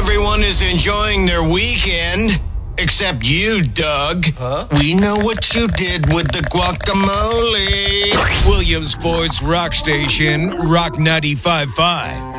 everyone is enjoying their weekend. Except you, Doug. Huh? We know what you did with the guacamole. Williamsport's Rock Station, Rock 95.5.